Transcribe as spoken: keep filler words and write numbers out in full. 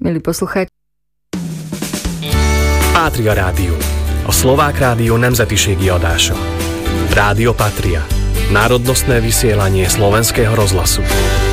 milí poslucháči. Pátria Rádió. A Szlovák rádió nemzetiségi adása. Rádió Patria. Národnostné vysielanie slovenského rozhlasu.